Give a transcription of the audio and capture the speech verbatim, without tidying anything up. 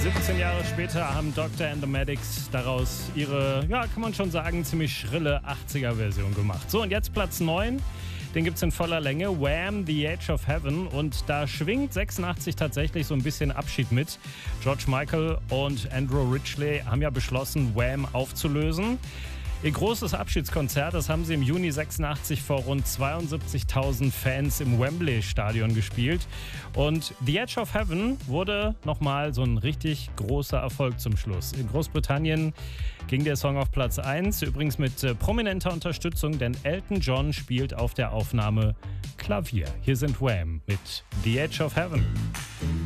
siebzehn Jahre später haben Doctor and the Medics daraus ihre, ja, kann man schon sagen, ziemlich schrille achtziger-Version gemacht. So, und jetzt Platz neun. Den gibt's in voller Länge. Wham! The Edge of Heaven. Und da schwingt sechsundachtzig tatsächlich so ein bisschen Abschied mit. George Michael und Andrew Ridgeley haben ja beschlossen, Wham! Aufzulösen. Ihr großes Abschiedskonzert, das haben sie im Juni sechsundachtzig vor rund zweiundsiebzigtausend Fans im Wembley-Stadion gespielt. Und The Edge of Heaven wurde nochmal so ein richtig großer Erfolg zum Schluss. In Großbritannien ging der Song auf Platz eins, übrigens mit äh, prominenter Unterstützung, denn Elton John spielt auf der Aufnahme Klavier. Hier sind Wham! Mit The Edge of Heaven.